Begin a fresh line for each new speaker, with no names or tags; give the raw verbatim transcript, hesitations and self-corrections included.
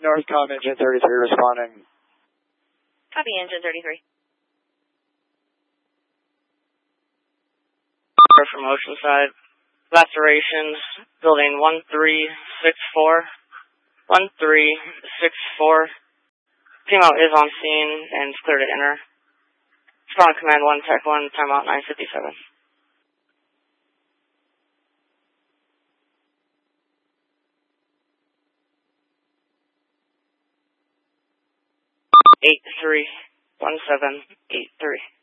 Northcom Engine thirty-three responding.
Copy, Engine thirty-three.
From Oceanside. Lacerations, building one three six four. one three six four. Female is on scene and is clear to enter. Spawn command one, tech one, timeout nine fifty-seven. eight three one seven eight three.